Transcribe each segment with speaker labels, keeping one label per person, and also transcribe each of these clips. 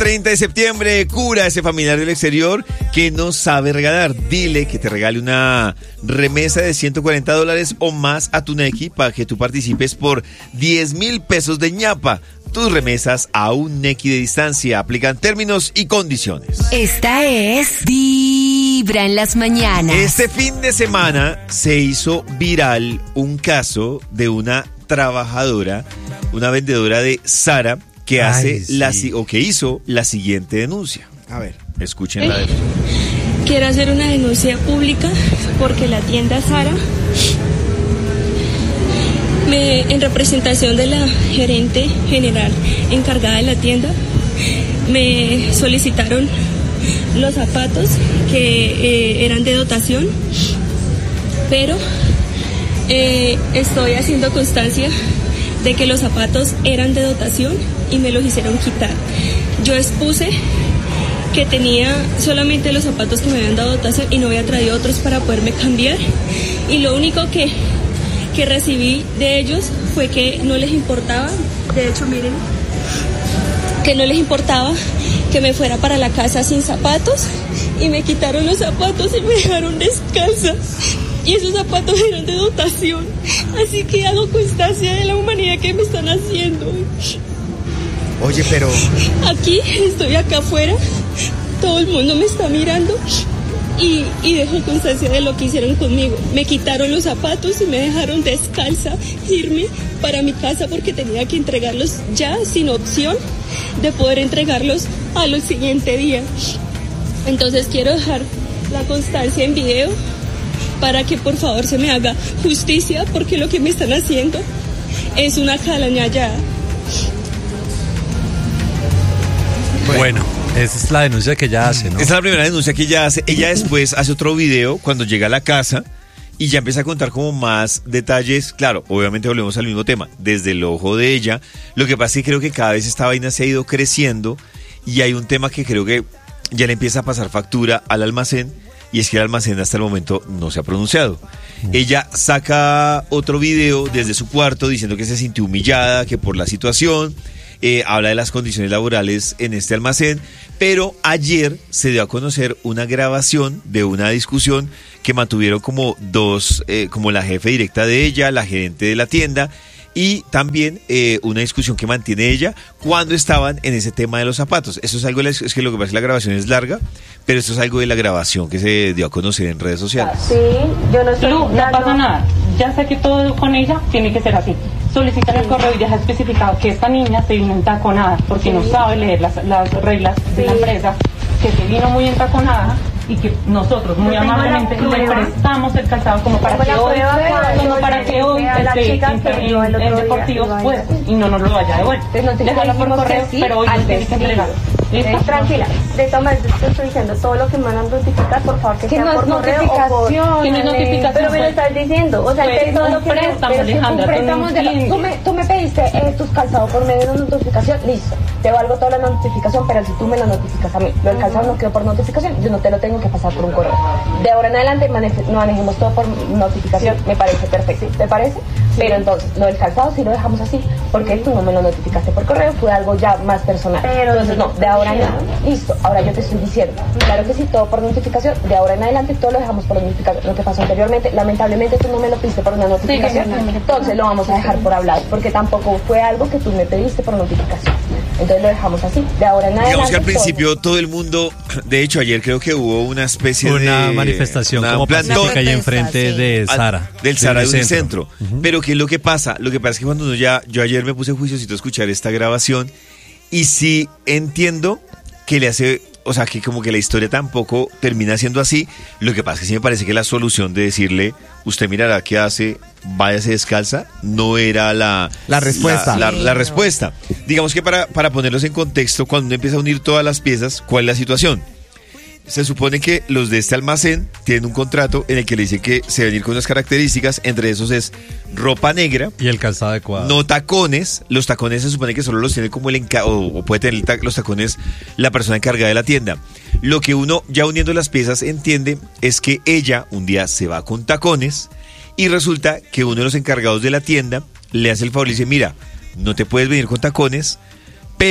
Speaker 1: 30 de septiembre, cura a ese familiar del exterior que no sabe regalar. Dile que te regale una remesa de $140 o más a tu Nequi para que tú participes por 10,000 pesos de ñapa. Tus remesas a un Nequi de distancia. Aplican términos y condiciones.
Speaker 2: Esta es Vibra en las mañanas.
Speaker 1: Este fin de semana se hizo viral un caso de una trabajadora, una vendedora de Zara, que que hizo la siguiente denuncia. A ver, escuchen la denuncia.
Speaker 3: Quiero hacer una denuncia pública porque la tienda Zara, en representación de la gerente general encargada de la tienda, me solicitaron los zapatos que eran de dotación, pero estoy haciendo constancia de que los zapatos eran de dotación y me los hicieron quitar. Yo expuse que tenía solamente los zapatos que me habían dado dotación y no había traído otros para poderme cambiar, y lo único que recibí de ellos fue que no les importaba, de hecho miren, que no les importaba que me fuera para la casa sin zapatos, y me quitaron los zapatos y me dejaron descalza, y esos zapatos eran de dotación, así que hago constancia de la humanidad que me están haciendo.
Speaker 4: Oye, pero...
Speaker 3: Aquí, estoy acá afuera, todo el mundo me está mirando y dejo constancia de lo que hicieron conmigo. Me quitaron los zapatos y me dejaron descalza irme para mi casa porque tenía que entregarlos ya sin opción de poder entregarlos al siguiente día. Entonces quiero dejar la constancia en video para que por favor se me haga justicia, porque lo que me están haciendo es una calañallada.
Speaker 5: Bueno, esa es la denuncia que ella hace, ¿no?
Speaker 1: Esa es la primera denuncia que ella hace. Ella después hace otro video cuando llega a la casa y ya empieza a contar como más detalles. Claro, obviamente volvemos al mismo tema, desde el ojo de ella. Lo que pasa es que creo que cada vez esta vaina se ha ido creciendo y hay un tema que creo que ya le empieza a pasar factura al almacén, y es que el almacén hasta el momento no se ha pronunciado. Ella saca otro video desde su cuarto diciendo que se sintió humillada, que por la situación... habla de las condiciones laborales en este almacén, pero ayer se dio a conocer una grabación de una discusión que mantuvieron como como la jefe directa de ella, la gerente de la tienda, y también una discusión que mantiene ella cuando estaban en ese tema de los zapatos. Eso es algo, es que lo que pasa es que la grabación es larga, pero esto es algo de la grabación que se dio a conocer en redes sociales.
Speaker 6: Sí, yo no estoy...
Speaker 7: no pasa nada, ya sé que todo con ella tiene que ser así. Solicita el correo y deja especificado que esta niña se vino entaconada porque no sabe leer las reglas de la empresa, que se vino muy entaconada y que nosotros muy amablemente le prestamos el calzado como para que hoy en deportivos pueda y no nos lo vaya devuelto. Déjalo por correo, pero hoy no tiene que entregar.
Speaker 6: Tranquila, de todas maneras te estoy diciendo todo lo que me van a notificar, por favor, que sea por correo o por...
Speaker 7: Que no es notificación.
Speaker 6: Pero me lo estás diciendo, o sea,
Speaker 7: pues,
Speaker 6: todo lo que
Speaker 7: préstamo, Alejandra,
Speaker 6: tú me pediste tus calzados por medio de una notificación, listo, te valgo toda la notificación, pero si tú me lo notificas a mí, lo del calzado no quedó por notificación, yo no te lo tengo que pasar por un correo. De ahora en adelante manejemos todo por notificación, me parece perfecto, ¿te parece? Pero entonces, lo del calzado sí lo dejamos así, porque tú no me lo notificaste por correo, fue algo ya más personal. Entonces no, de ahora en adelante, listo, ahora yo te estoy diciendo, claro que sí, todo por notificación, de ahora en adelante todo lo dejamos por notificación. Lo que pasó anteriormente, lamentablemente tú no me lo pediste por una notificación, entonces lo vamos a dejar por hablado, porque tampoco fue algo que tú me pediste por notificación. Entonces lo dejamos así, de ahora en adelante.
Speaker 1: Digamos que al principio todo el mundo, de hecho ayer creo que hubo una especie
Speaker 5: de manifestación como pacífica ahí enfrente de Zara.
Speaker 1: Del Zara de Unicentro. Pero ¿qué es lo que pasa? Lo que pasa es que cuando yo ayer me puse juiciosito a escuchar esta grabación y sí entiendo que le hace, o sea, que como que la historia tampoco termina siendo así. Lo que pasa es que sí me parece que la solución de decirle, usted mirará qué hace, váyase descalza, no era la
Speaker 4: respuesta.
Speaker 1: La respuesta. Digamos que para ponerlos en contexto, cuando uno empieza a unir todas las piezas, ¿cuál es la situación? Se supone que los de este almacén tienen un contrato en el que le dicen que se deben ir con unas características, entre esos es ropa negra.
Speaker 5: Y el calzado adecuado.
Speaker 1: No tacones. Los tacones se supone que solo los tiene como o puede tener los tacones la persona encargada de la tienda. Lo que uno, ya uniendo las piezas, entiende es que ella un día se va con tacones y resulta que uno de los encargados de la tienda le hace el favor y le dice, mira, no te puedes venir con tacones, pero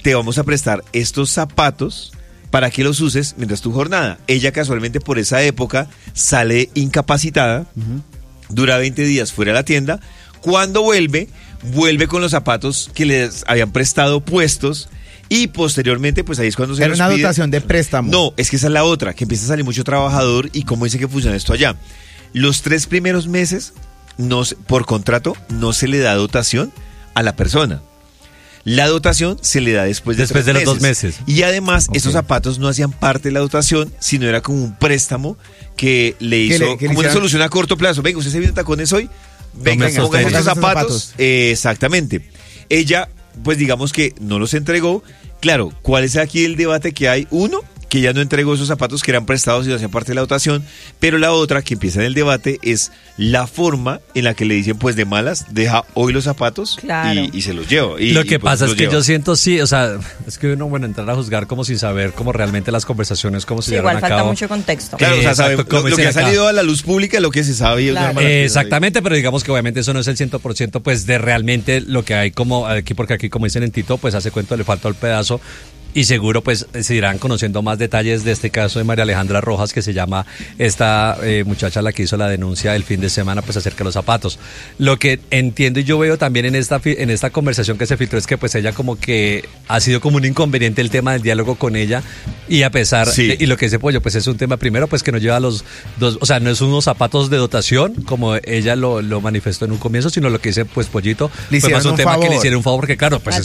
Speaker 1: te vamos a prestar estos zapatos para que los uses mientras tu jornada. Ella casualmente por esa época sale incapacitada, dura 20 días fuera de la tienda. Cuando vuelve con los zapatos que les habían prestado puestos y posteriormente, pues ahí es cuando se
Speaker 4: Era
Speaker 1: los
Speaker 4: una
Speaker 1: pide.
Speaker 4: dotación de préstamo.
Speaker 1: No, es que esa es la otra, que empieza a salir mucho trabajador y cómo dice que funciona esto allá. Los 3 primeros meses, por contrato, no se le da dotación a la persona. La dotación se le da después de
Speaker 5: los 2 meses.
Speaker 1: Y además, estos zapatos no hacían parte de la dotación, sino era como un préstamo que le hizo como una solución a corto plazo. Venga, usted se viene tacones hoy, venga, ponga estos zapatos. Exactamente. Ella, pues digamos que no los entregó. Claro, ¿cuál es aquí el debate que hay? Uno, que ya no entregó esos zapatos que eran prestados y no hacían parte de la dotación, pero la otra que empieza en el debate es la forma en la que le dicen pues de malas, deja hoy los zapatos y se los lleva.
Speaker 5: Lo que pasa es que yo siento sí, o sea, es que uno, entrar a juzgar como sin saber cómo realmente las conversaciones, cómo se llevan a cabo.
Speaker 8: Igual falta mucho contexto.
Speaker 1: Claro, o sea,
Speaker 5: exacto,
Speaker 1: lo que ha salido a la luz pública, lo que se sabe.
Speaker 8: Claro.
Speaker 5: Exactamente, pero digamos que obviamente eso no es el 100% pues de realmente lo que hay como aquí, porque aquí como dicen en Tito, pues hace cuento le faltó el pedazo. Y seguro pues se irán conociendo más detalles de este caso de María Alejandra Rojas, que se llama esta muchacha la que hizo la denuncia el fin de semana pues acerca de los zapatos. Lo que entiendo y yo veo también en esta conversación que se filtró es que pues ella como que ha sido como un inconveniente el tema del diálogo con ella, y a pesar y lo que dice Pollo pues es un tema primero pues que no lleva los dos, o sea, no es unos zapatos de dotación como ella lo manifestó en un comienzo, sino lo que dice pues Pollito fue más un tema favor. Que le hicieron un favor, porque claro pues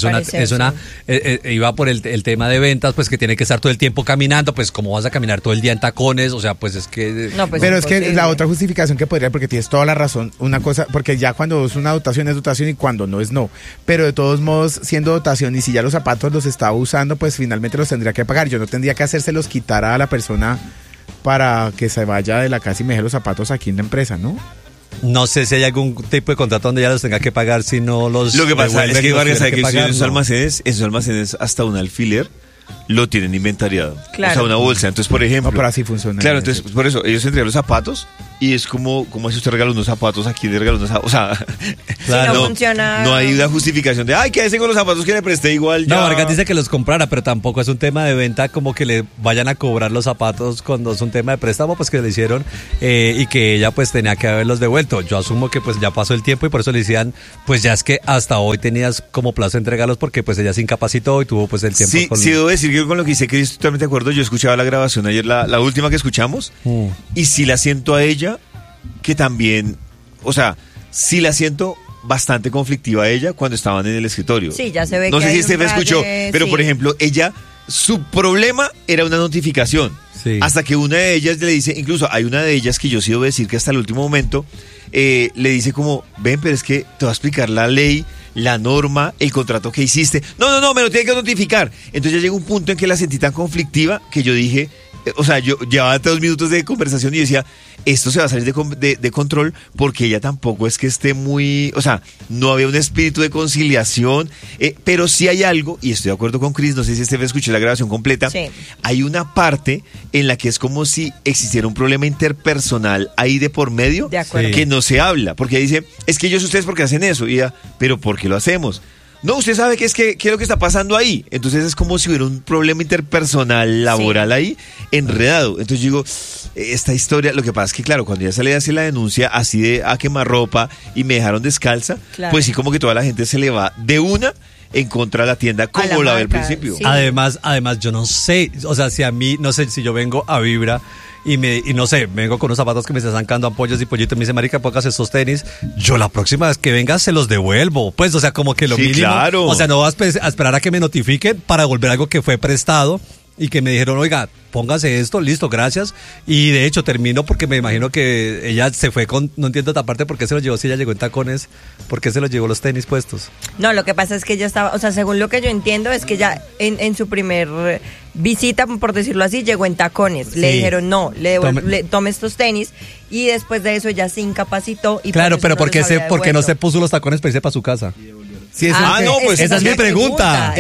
Speaker 5: iba por el tema de ventas, pues que tiene que estar todo el tiempo caminando, pues cómo vas a caminar todo el día en tacones, o sea, pues es que...
Speaker 8: No, pues
Speaker 4: pero es que la otra justificación que podría, porque tienes toda la razón, una cosa, porque ya cuando es una dotación es dotación y cuando no es no, pero de todos modos, siendo dotación y si ya los zapatos los estaba usando, pues finalmente los tendría que pagar, yo no tendría que hacérselos quitar a la persona para que se vaya de la casa y me deje los zapatos aquí en la empresa, ¿no?
Speaker 5: No sé si hay algún tipo de contrato donde ya los tenga que pagar si no los...
Speaker 1: Lo que pasa es que Vargas sabe que
Speaker 5: pagar,
Speaker 1: en esos almacenes hasta un alfiler lo tienen inventariado.
Speaker 8: Claro.
Speaker 1: O sea, una bolsa. Entonces, por ejemplo...
Speaker 4: No, pero así funciona.
Speaker 1: Claro, entonces, por eso, ellos entregan los zapatos y es como si usted regala unos zapatos, aquí le regala unos zapatos. O sea,
Speaker 8: claro, no funciona.
Speaker 1: No hay una justificación de, ay, quédese con los zapatos que le presté igual ya.
Speaker 5: No, Vargas dice que los comprara, pero tampoco es un tema de venta como que le vayan a cobrar los zapatos cuando es un tema de préstamo, pues que le hicieron y que ella pues tenía que haberlos devuelto. Yo asumo que pues ya pasó el tiempo y por eso le decían, pues ya es que hasta hoy tenías como plazo de entregarlos porque pues ella se incapacitó y tuvo pues el tiempo.
Speaker 1: Sí, debo decir que con lo que dice Cris, totalmente de acuerdo. Yo escuchaba la grabación ayer, la última que escuchamos, y sí la siento a ella que también, o sea, sí la siento bastante conflictiva a ella cuando estaban en el escritorio.
Speaker 8: Sí, ya se ve
Speaker 1: no
Speaker 8: que
Speaker 1: sé si
Speaker 8: hay
Speaker 1: Estefa escuchó, pero por ejemplo, ella, su problema era una notificación.
Speaker 5: Sí.
Speaker 1: Hasta que una de ellas le dice, incluso hay una de ellas que yo sí debo decir que hasta el último momento le dice como, ven, pero es que te voy a explicar la ley, la norma, el contrato que hiciste. No, me lo tiene que notificar. Entonces ya llegó un punto en que la sentí tan conflictiva que yo dije, o sea, yo llevaba 2 minutos de conversación y decía, esto se va a salir de control porque ella tampoco es que esté muy, o sea, no había un espíritu de conciliación, pero sí hay algo, y estoy de acuerdo con Cris, no sé si escuché la grabación completa,
Speaker 8: sí.
Speaker 1: Hay una parte en la que es como si existiera un problema interpersonal ahí de por medio,
Speaker 8: de acuerdo.
Speaker 1: Que no se habla, porque ella dice, es que ellos ustedes porque hacen eso, y ella, pero ¿por qué lo hacemos? No, usted sabe qué es lo que está pasando ahí. Entonces es como si hubiera un problema interpersonal laboral ahí enredado. Entonces yo digo, esta historia, lo que pasa es que claro, cuando ya sale a hacer la denuncia así de a quemarropa y me dejaron descalza,
Speaker 8: claro.
Speaker 1: Pues sí como que toda la gente se le va de una en contra de la tienda como la ve al principio.
Speaker 8: Sí.
Speaker 5: Además, yo no sé, o sea, si a mí, no sé, si yo vengo a Vibra y no sé, vengo con unos zapatos que me están sacando ampollas y Pollito me dice, marica, pongas estos tenis, yo la próxima vez que venga se los devuelvo, pues, o sea, como que lo
Speaker 1: sí,
Speaker 5: mínimo,
Speaker 1: claro.
Speaker 5: O sea, no vas a esperar a que me notifiquen para devolver algo que fue prestado y que me dijeron, oiga, póngase esto, listo, gracias. Y de hecho termino porque me imagino que ella se fue no entiendo esta parte, por qué se los llevó, si ella llegó en tacones, por qué se los llevó los tenis puestos.
Speaker 8: No, lo que pasa es que ella estaba, o sea, según lo que yo entiendo es que ya en su primer visita, por decirlo así, llegó en tacones. Sí. Le dijeron, no, tome estos tenis, y después de eso ya se incapacitó. Y
Speaker 5: claro, pero
Speaker 8: ¿por
Speaker 5: qué no se puso los tacones para irse para su casa?
Speaker 4: Sí,
Speaker 1: no, pues
Speaker 5: esa es mi pregunta.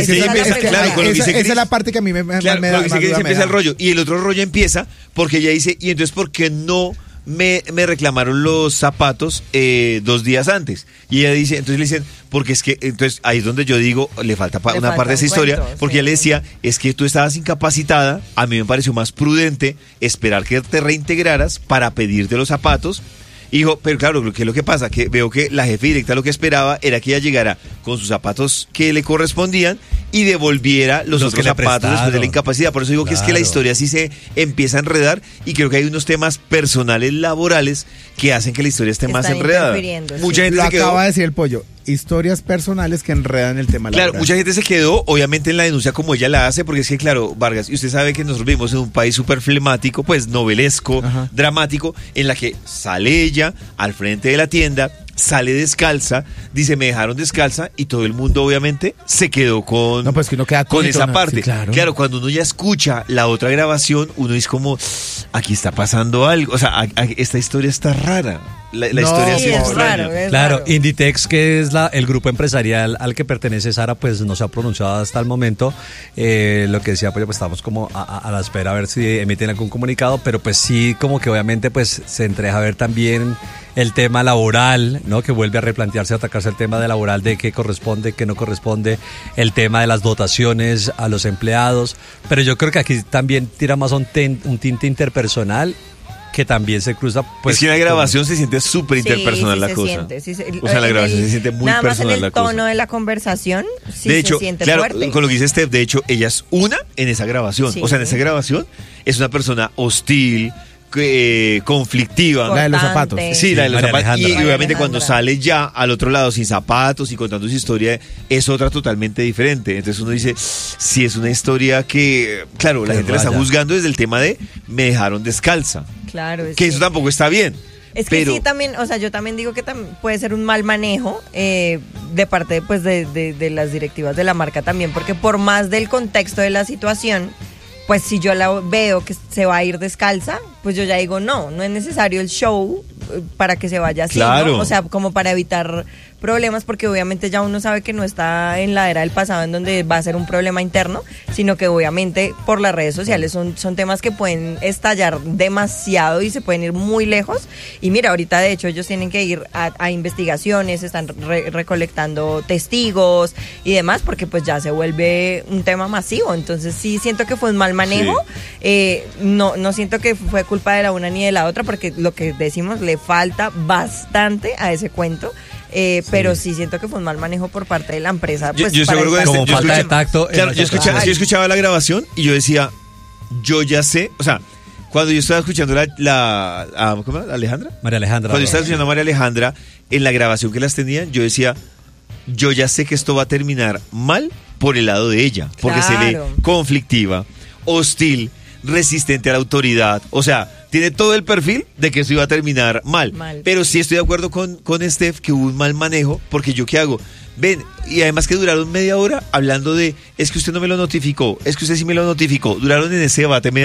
Speaker 4: Esa es la parte que a mí me da
Speaker 1: empieza el rollo. Y el otro rollo empieza porque ella dice, y entonces ¿por qué no me reclamaron los zapatos 2 días antes. Y ella dice, entonces le dicen, porque es que, entonces ahí es donde yo digo, le falta una parte de esa historia,
Speaker 8: cuento,
Speaker 1: porque
Speaker 8: sí.
Speaker 1: ella le decía, es que tú estabas incapacitada, a mí me pareció más prudente esperar que te reintegraras para pedirte los zapatos. Hijo, pero claro, ¿qué es lo que pasa? Que veo que la jefe directa lo que esperaba era que ella llegara con sus zapatos que le correspondían y devolviera los otros
Speaker 5: que le
Speaker 1: zapatos después de la
Speaker 5: prestaron.
Speaker 1: incapacidad. Por eso digo que es que la
Speaker 5: Claro.
Speaker 1: historia sí se empieza a enredar y creo que hay unos temas personales, laborales, que hacen que la historia esté más
Speaker 8: Están
Speaker 1: enredada.
Speaker 8: interfiriendo, sí.
Speaker 1: Mucha gente
Speaker 4: Lo
Speaker 1: se quedó...
Speaker 4: acaba de decir el pollo. Historias personales que enredan el tema
Speaker 1: Claro,
Speaker 4: laboral.
Speaker 1: mucha gente se quedó, obviamente, en la denuncia como ella la hace, porque es que, claro, Vargas, y usted sabe que nosotros vivimos en un país súper flemático, pues novelesco,
Speaker 4: Ajá.
Speaker 1: dramático, en la que sale ella al frente de la tienda, sale descalza, dice, me dejaron descalza, y todo el mundo, obviamente, se quedó con,
Speaker 4: No, pues que uno queda
Speaker 1: con
Speaker 4: atónito,
Speaker 1: esa
Speaker 4: ¿no?
Speaker 1: parte.
Speaker 4: Sí, claro.
Speaker 1: Cuando uno ya escucha la otra grabación, uno es como, aquí está pasando algo, o sea, esta historia está rara. La
Speaker 4: No,
Speaker 1: historia
Speaker 8: Sí,
Speaker 1: sí
Speaker 8: es
Speaker 1: extraña.
Speaker 8: raro, es
Speaker 5: Claro,
Speaker 8: raro.
Speaker 5: Inditex, que es el grupo empresarial al que pertenece Sara, pues no se ha pronunciado hasta el momento. Lo que decía, pues estamos como a la espera a ver si emiten algún comunicado, pero pues sí, como que obviamente pues se entrega a ver también el tema laboral, ¿no? Que vuelve a replantearse, a atacarse el tema de laboral, de qué corresponde, qué no corresponde, el tema de las dotaciones a los empleados, pero yo creo que aquí también tira más un tinte interpersonal que también se cruza, pues...
Speaker 1: es que en la grabación se siente súper interpersonal
Speaker 8: Sí,
Speaker 1: la
Speaker 8: se
Speaker 1: cosa.
Speaker 8: siente,
Speaker 1: O sea, la grabación se siente muy
Speaker 8: nada más
Speaker 1: personal
Speaker 8: en
Speaker 1: la
Speaker 8: el
Speaker 1: cosa.
Speaker 8: tono de la conversación, sí
Speaker 1: De hecho,
Speaker 8: se siente
Speaker 1: claro,
Speaker 8: fuerte.
Speaker 1: con lo que dice Steph, de hecho, ella es una en esa grabación.
Speaker 8: Sí.
Speaker 1: O sea, en esa grabación es una persona hostil, conflictiva.
Speaker 4: La de los zapatos.
Speaker 8: Cortante.
Speaker 1: Sí, la de los
Speaker 5: María
Speaker 1: zapatos. Y
Speaker 5: Alejandra.
Speaker 1: obviamente
Speaker 8: María
Speaker 1: cuando
Speaker 8: Alejandra.
Speaker 1: sale ya al otro lado sin zapatos y contando su historia, es otra totalmente diferente. Entonces uno dice, sí, es una historia que, claro, la
Speaker 5: Que
Speaker 1: gente la está
Speaker 5: raya.
Speaker 1: juzgando desde el tema de me dejaron descalza.
Speaker 8: Claro, es
Speaker 1: Que eso tampoco está bien.
Speaker 8: Es que
Speaker 1: pero,
Speaker 8: sí, también, o sea, yo también digo que puede ser un mal manejo de parte pues, de las directivas de la marca también, porque por más del contexto de la situación, pues si yo la veo que se va a ir descalza, pues yo ya digo, no es necesario el show para que se vaya así,
Speaker 1: Claro.
Speaker 8: ¿no? O sea, como para evitar problemas, porque obviamente ya uno sabe que no está en la era del pasado en donde va a ser un problema interno, sino que obviamente por las redes sociales son temas que pueden estallar demasiado y se pueden ir muy lejos. Y mira, ahorita de hecho ellos tienen que ir a investigaciones, están recolectando testigos y demás, porque pues ya se vuelve un tema masivo. Entonces sí siento que fue un mal manejo. No siento que fue culpa de la una ni de la otra, porque lo que decimos, le falta bastante a ese cuento. Pero sí siento que fue un mal manejo por parte de la empresa.
Speaker 1: Yo-
Speaker 8: Pues,
Speaker 1: yo
Speaker 8: para
Speaker 1: seguro que
Speaker 8: evitar
Speaker 5: como
Speaker 8: ese
Speaker 5: falta de
Speaker 8: problema.
Speaker 5: tacto.
Speaker 1: Claro, yo escuchaba la grabación y yo decía, yo ya sé, o sea, cuando yo estaba escuchando ¿cómo era? ¿Alejandra?
Speaker 5: María Alejandra.
Speaker 1: Cuando yo estaba escuchando a María Alejandra, en la grabación que las tenían, yo decía, yo ya sé que esto va a terminar mal por el lado de ella, porque se ve
Speaker 8: Claro.
Speaker 1: conflictiva, hostil, resistente a la autoridad, o sea, tiene todo el perfil de que eso iba a terminar mal. Pero sí estoy de acuerdo con Steph que hubo un mal manejo, porque yo qué hago, ven, y además que duraron media hora hablando de, es que usted no me lo notificó, es que usted sí me lo notificó, duraron en ese debate